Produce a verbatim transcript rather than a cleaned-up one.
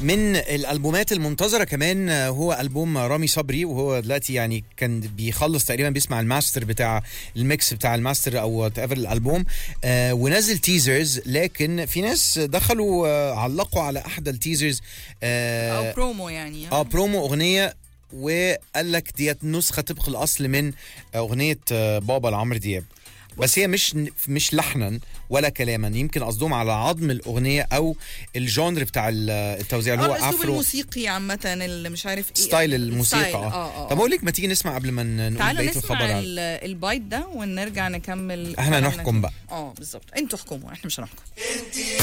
من الالبومات المنتظره كمان هو البوم رامي صبري، وهو دلوقتي يعني كان بيخلص تقريبا بيسمع الماستر بتاع الميكس بتاع الماستر او وات ايفر الالبوم، آه ونزل تيزرز. لكن في ناس دخلوا آه علقوا على احد التيزرز آه او برومو يعني اه برومو اغنيه، وقال لك ديت نسخه طبق الاصل من اغنيه آه بابا لعمرو دياب، بس هي مش مش لحنا ولا كلاما، يمكن قصدهم على عظم الاغنيه او الجانر بتاع التوزيع اللي هو افرو، افرو الموسيقي عامه اللي مش عارف ايه ستايل الموسيقى. اه, آه, آه طب اقول لك ما تيجي نسمع قبل ما نقول بقيه الخبر. تعالوا نسمع البايت ده ونرجع نكمل. احنا نحكم بقى. اه بالظبط، انتوا احكموا احنا مش هنحكم.